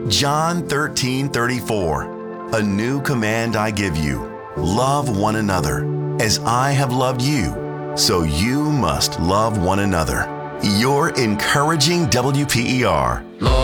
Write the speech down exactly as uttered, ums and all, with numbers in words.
John thirteen thirty-four. A new command I give you, love one another. As I have loved you, so you must love one another. Your encouraging W P E R. Lord,